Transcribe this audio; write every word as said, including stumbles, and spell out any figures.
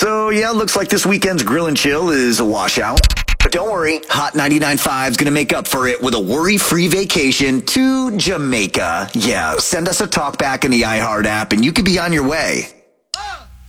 So, yeah, looks like this weekend's Grill and Chill is a washout. But don't worry, Hot ninety-nine point five is going to make up for it with a worry-free vacation to Jamaica. Yeah, send us a talkback in the iHeart app and you could be on your way.